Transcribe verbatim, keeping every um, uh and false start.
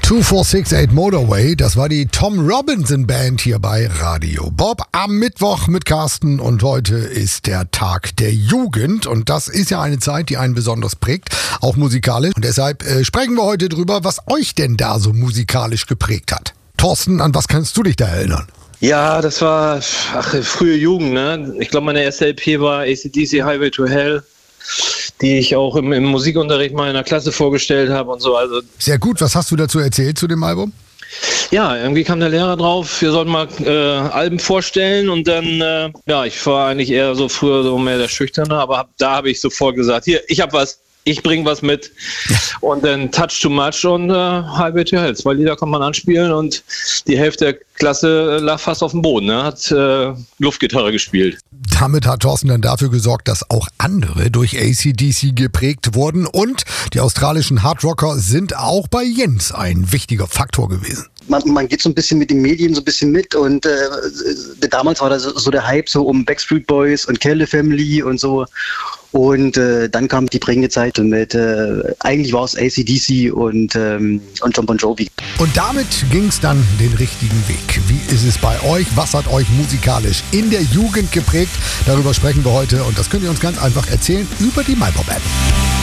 zwei vier sechs acht Motorway, das war die Tom Robinson Band hier bei Radio Bob am Mittwoch mit Carsten und heute ist der Tag der Jugend und das ist ja eine Zeit, die einen besonders prägt, auch musikalisch und deshalb äh, sprechen wir heute drüber, was euch denn da so musikalisch geprägt hat. Thorsten, an was kannst du dich da erinnern? Ja, das war ach, frühe Jugend, ne? Ich glaube, meine erste L P war A C D C Highway to Hell, die ich auch im, im Musikunterricht mal in der Klasse vorgestellt habe und so. Also sehr gut, was hast du dazu erzählt zu dem Album? Ja, irgendwie kam der Lehrer drauf, wir sollten mal äh, Alben vorstellen und dann, äh, ja, ich war eigentlich eher so früher so mehr der Schüchterne, aber hab, da habe ich sofort gesagt, hier, ich habe was. Ich bringe was mit und dann Touch Too Much und äh, Highway to Hell. Zwei Lieder kann man anspielen und die Hälfte der Klasse lag fast auf dem Boden, ne? Hat äh, Luftgitarre gespielt. Damit hat Thorsten dann dafür gesorgt, dass auch andere durch A C D C geprägt wurden und die australischen Hardrocker sind auch bei Jens ein wichtiger Faktor gewesen. Man, man geht so ein bisschen mit den Medien so ein bisschen mit und äh, damals war da so, so der Hype so um Backstreet Boys und Kelly Family und so. Und äh, dann kam die prägende Zeit mit, äh, eigentlich war es A C D C und, ähm, und John Bon Jovi. Und damit ging es dann den richtigen Weg. Wie ist es bei euch? Was hat euch musikalisch in der Jugend geprägt? Darüber sprechen wir heute und das könnt ihr uns ganz einfach erzählen über die MyPop-App.